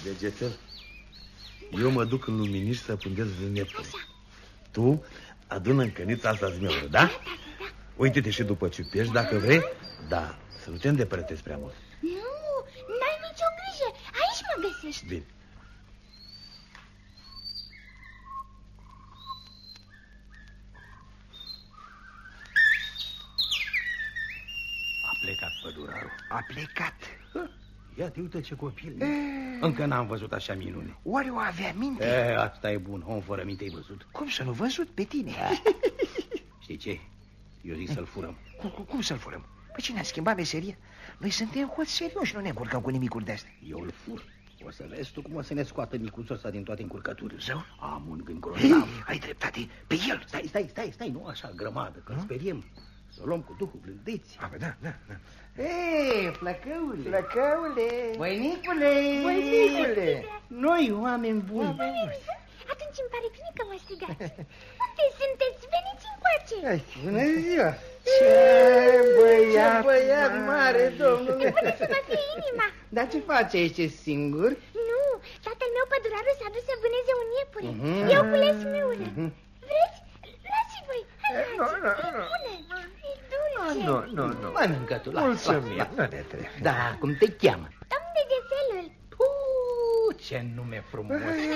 Degețel, eu mă duc în luminiș să pândez vânepul. Tu adună în cănița asta zmeură, da? Uite-te și după ciupești dacă vrei. Da, să nu te îndepărtezi prea mult. Nu, n-ai nicio grijă. Aici mă găsești. Bine. A plecat pădurarul. A plecat. Ia te uită ce copil. Încă n-am văzut așa minune. Oare o avea minte? Asta e bun, om fără minte ai văzut. Cum să nu văzut pe tine? Știi ce? Eu zic să-l furăm. Cum să-l furăm? Păi cine a schimbat meseria? Noi suntem hoți serioși, nu ne încurcăm cu nimicuri de-astea. Eu îl fur. O să vezi tu cum o să ne scoată micuțul ăsta din toate încurcăturile. Zău? Am un gând grozav. Ai dreptate, pe el. Stai, nu așa grămadă, că-l speriem. Să o luăm cu duhul blândeții. Da. Ei, flăcăule. Flăcăule. Băinicule. Noi, oameni buni. Atunci îmi pare bine că mă strigați. Unde sunteți? Veniți încoace. Bună ziua. Ce băiat mare, domnule. Până să mă fie inima. Dar ce faci aici, singur? Nu, tatăl meu pădurarul s-a dus să vâneze un iepure. Eu cules miură. Vreți? Luați voi. Nu. Mănâncă tu, Mulțumim, nu ne trebuie. Da, cum te cheamă? Domn Degețelul. Ce nume frumos.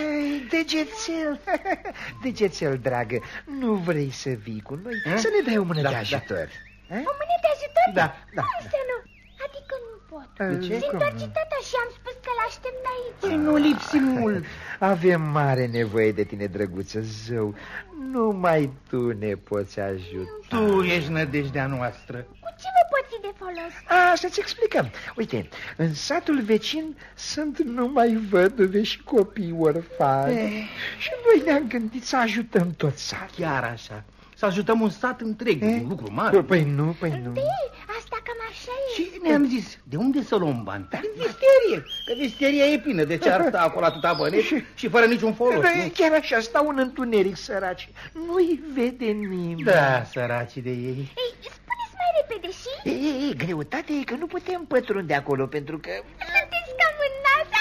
Degețel, dragă, nu vrei să vii cu noi? Să ne dai o mână de ajutor. O mână de ajutor? Da. Cum să nu? Adică nu pot. De ce? Se întoarce tata și am spus că l-aștept aici. Nu lipsi mult. Avem mare nevoie de tine, drăguță, zău. Numai tu ne poți ajuta. Tu ești nădejdea noastră. Cu ce vă pot fi de folos? Să-ți explicăm. Uite, în satul vecin sunt numai văduve și copii orfani. Și noi ne-am gândit să ajutăm tot satul. Chiar așa. Să ajutăm un sat întreg, un lucru mare. Păi nu. Asta cam așa e. Și ne-am zis, de unde să luăm bani? Din visterie, că visteria e plină. De ce ar sta acolo atâta bani și fără niciun folos? Chiar așa, stau în întuneric, săraci. Nu-i vede nimeni. Da, săracii de ei. Ei, spuneți mai repede și... Greutatea e că nu putem pătrunde acolo, pentru că... Sunteți cam în NASA?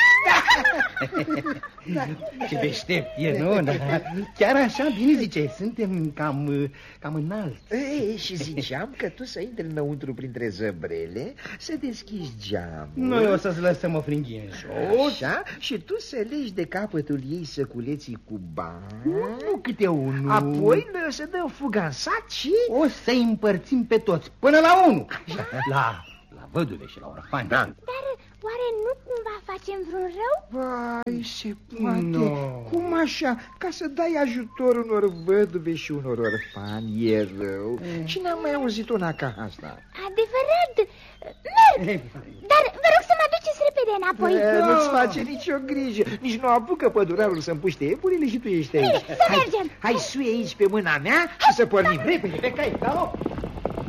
Ce deștept e, nu? Da. Chiar așa, bine zice, suntem cam înalți. Și ziceam că tu să intri înăuntru printre zăbrele, să deschizi geamul. Noi o să-ți lăsăm o fringhie în jos. Așa, și tu să legi de capătul ei săculeții cu bani. Nu câte unul. Apoi să dăm fuga în sat și... O să-i împărțim pe toți, până la 1. La văduve și la orfani. Da. Dar oare nu cumva facem vreun rău? Vai, se poate. No. Cum așa? Ca să dai ajutor unor văduve și unor orfani e rău. Cine a mai auzit una ca asta? Adevărat. Merg. Dar vă rog să mă duceți repede înapoi. Nu-ți face nicio grijă. Nici nu apucă pădurarul să împuște iepurile și tu ești aici. Să mergem. Hai, suie aici pe mâna mea și să pornim repede pe cai.